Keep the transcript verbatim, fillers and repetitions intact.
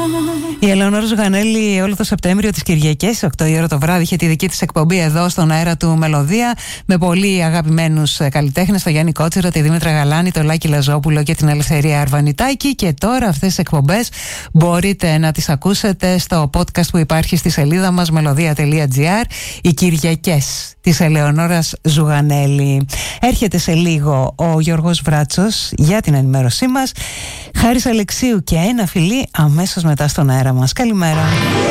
Η Ελεονόρα Ζουγανέλη όλο το Σεπτέμβριο τις Κυριακές, οκτώ η ώρα το βράδυ, είχε τη δική της εκπομπή εδώ στον αέρα του Μελωδία, με πολύ αγαπημένους καλλιτέχνες, τον Γιάννη Κότσιρα, τη Δήμητρα Γαλάνη, τον Λάκη Λαζόπουλο και την Ελευθερία Αρβανιτάκη. Και τώρα αυτές τις εκπομπές μπορείτε να τις ακούσετε στο podcast που υπάρχει στη σελίδα μας μελωδία τελεία τζι άρ, οι Κυριακές της Ελεονόρας Ζουγανέλη. Έρχεται σε λίγο ο Γιώργος Βράτσος για την ενημέρωσή μας. Χάρης Αλεξίου και ένα φιλί αμέσως μετά στον αέρα μας. Καλημέρα.